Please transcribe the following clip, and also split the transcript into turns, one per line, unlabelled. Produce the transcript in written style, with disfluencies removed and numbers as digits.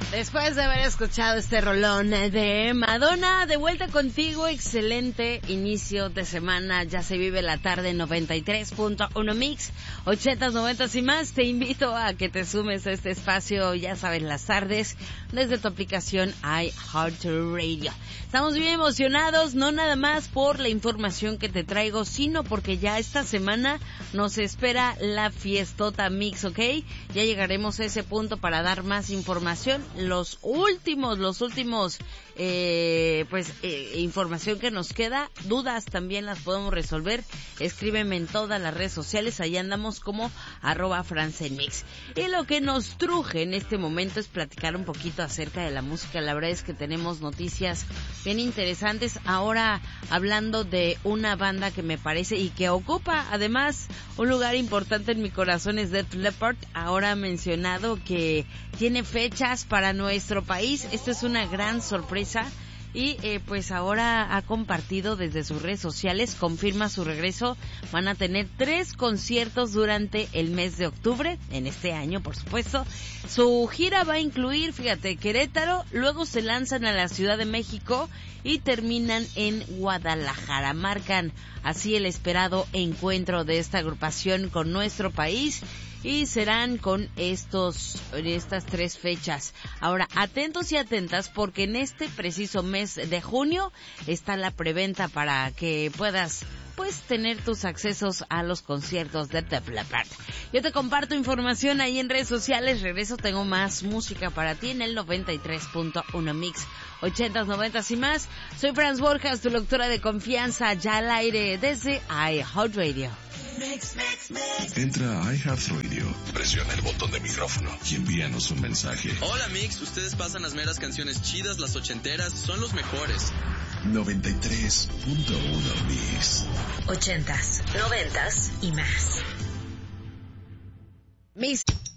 Después de haber escuchado este rolón de Madonna, de vuelta contigo, excelente inicio de semana, ya se vive la tarde 93.1 Mix, 80s, 90s y más. Te invito a que te sumes a este espacio, ya sabes, las tardes, desde tu aplicación iHeartRadio. Estamos bien emocionados, no nada más por la información que te traigo, sino porque ya esta semana nos espera la fiestota Mix, ¿ok? Ya llegaremos a ese punto para dar más información. Los últimos, información que nos queda, dudas también las podemos resolver. Escríbeme en todas las redes sociales, ahí andamos como @francenmix. Y lo que nos truje en este momento es platicar un poquito acerca de la música. La verdad es que tenemos noticias bien interesantes. Ahora hablando de una banda que me parece y que ocupa además un lugar importante en mi corazón, es Def Leppard. Ahora ha mencionado que tiene fechas para nuestro país. Esto es una gran sorpresa y pues ahora ha compartido desde sus redes sociales, confirma su regreso. Van a tener 3 conciertos durante el mes de octubre, en este año por supuesto. Su gira va a incluir, fíjate, Querétaro, luego se lanzan a la Ciudad de México y terminan en Guadalajara. Marcan así el esperado encuentro de esta agrupación con nuestro país y serán con estas 3 fechas. Ahora, atentos y atentas porque en este preciso mes de junio está la preventa para que puedas tener tus accesos a los conciertos de Def Leppard. Yo te comparto información ahí en redes sociales. Regreso, tengo más música para ti en el 93.1 Mix, 80s, 90s y más. Soy Franz Borjas, tu locutora de confianza, ya al aire desde iHeartRadio.
Entra a iHeartRadio, presiona el botón de micrófono y envíanos un mensaje.
Hola Mix, ustedes pasan las meras canciones chidas, las ochenteras, son los mejores.
93.1 Mix,
80s, 90s y más.
Mis